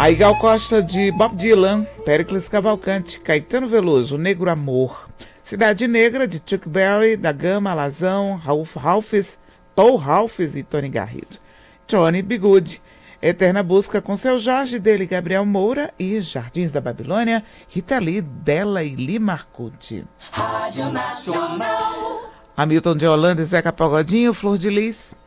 Aí Gal Costa de Bob Dylan, Péricles Cavalcante, Caetano Veloso, Negro Amor, Cidade Negra de Chuck Berry, Da Gama, Alazão, Ralphs, Paul Ralphs e Tony Garrido, Johnny B. Good, Eterna Busca com Seu Jorge, dele Gabriel Moura e Jardins da Babilônia, Rita Lee, Della e Lee Marcucci. Rádio Nacional. Hamilton de Holanda e Zeca Pagodinho, Flor de Lis.